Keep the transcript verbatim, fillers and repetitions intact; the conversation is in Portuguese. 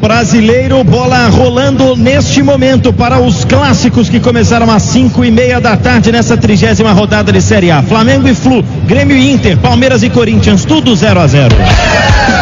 Brasileiro, bola rolando neste momento para os clássicos que começaram às cinco e meia da tarde nessa trigésima rodada de Série A. Flamengo e Flu, Grêmio e Inter, Palmeiras e Corinthians, tudo zero a zero.